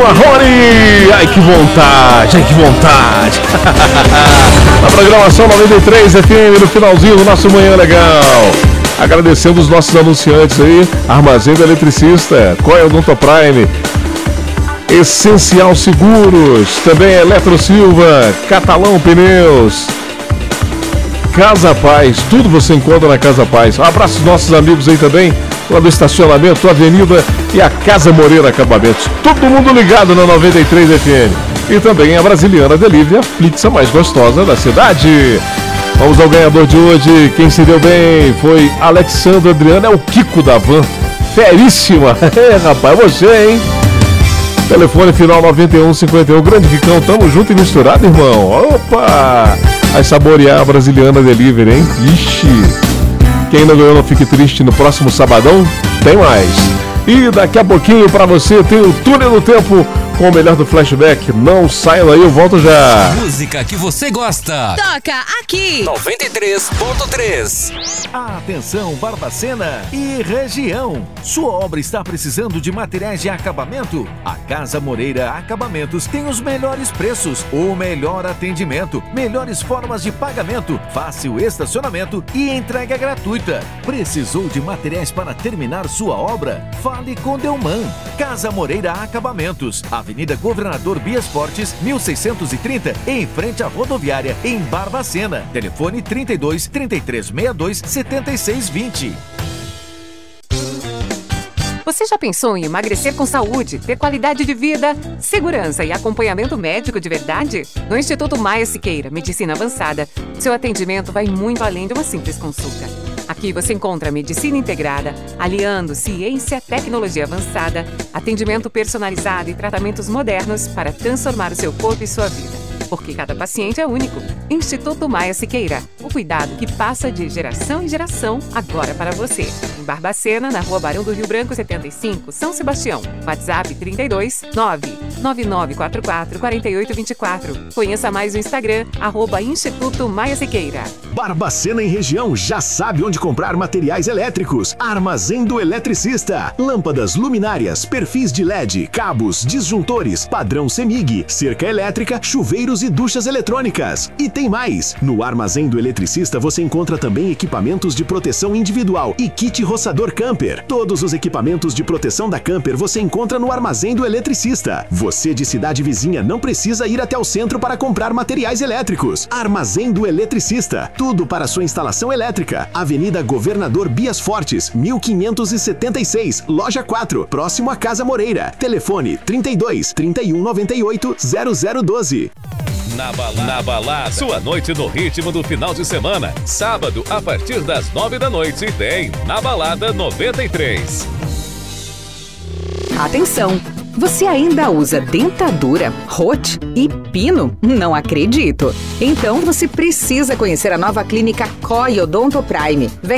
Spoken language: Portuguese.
Marrone! Ai que vontade, ai que vontade! Na programação 93 FM, no finalzinho do nosso Manhã Legal. Agradecendo os nossos anunciantes aí, Armazém do Eletricista, Coia Odonto Prime, Essencial Seguros, também Eletro Silva, Catalão Pneus, Casa Paz, tudo você encontra na Casa Paz. Um abraço aos nossos amigos aí também, lá do estacionamento, Avenida e a Casa Moreira Acabamentos. Todo mundo ligado na 93 FM. E também a Brasiliana Delivery, a pizza mais gostosa da cidade. Vamos ao ganhador de hoje. Quem se deu bem foi Alexandre Adriano, é o Kiko da Van. Feríssima. É, rapaz, você, hein? Telefone final 9151. Grande Kikão, tamo junto e misturado, irmão. Opa! Vai saborear a Brasiliana Delivery, hein? Ixi! Quem não ganhou não fique triste, no próximo sabadão tem mais. E daqui a pouquinho pra você tem o Túnel do Tempo com o melhor do Flashback. Não saia daí, eu volto já. Música que você gosta. Toca aqui. 93.3. Atenção, Barbacena e região. Sua obra está precisando de materiais de acabamento? A Casa Moreira Acabamentos tem os melhores preços, o melhor atendimento, melhores formas de pagamento, fácil estacionamento e entrega gratuita. Precisou de materiais para terminar sua obra? Fale com Delman. Casa Moreira Acabamentos, Avenida Governador Bias Fortes, 1630, em frente à rodoviária, em Barbacena. Telefone 32 3362 7620. Você já pensou em emagrecer com saúde, ter qualidade de vida, segurança e acompanhamento médico de verdade? No Instituto Maia Siqueira, Medicina Avançada, seu atendimento vai muito além de uma simples consulta. Aqui você encontra medicina integrada, aliando ciência, tecnologia avançada, atendimento personalizado e tratamentos modernos para transformar o seu corpo e sua vida. Porque cada paciente é único. Instituto Maia Siqueira, o cuidado que passa de geração em geração, agora para você. Em Barbacena, na Rua Barão do Rio Branco 75, São Sebastião. WhatsApp 32 99944 4824. Conheça mais o Instagram, @Instituto Maia Siqueira. Barbacena em região já sabe onde comprar materiais elétricos. Armazém do Eletricista. Lâmpadas, luminárias, perfis de LED, cabos, disjuntores, padrão CEMIG, cerca elétrica, chuveiros e duchas eletrônicas. E tem mais! No Armazém do Eletricista você encontra também equipamentos de proteção individual e kit roçador camper. Todos os equipamentos de proteção da camper você encontra no Armazém do Eletricista. Você de cidade vizinha não precisa ir até o centro para comprar materiais elétricos. Armazém do Eletricista. Tudo para sua instalação elétrica. Avenida Governador Bias Fortes, 1576, Loja 4, próximo à Casa Moreira. Telefone 32 31 98 0012. Na balada, sua noite no ritmo do final de semana. Sábado, a partir das 9 da noite, tem Na Balada 93. Atenção! Você ainda usa dentadura, rote e pino? Não acredito! Então você precisa conhecer a nova clínica Coia Odonto Prime. Vem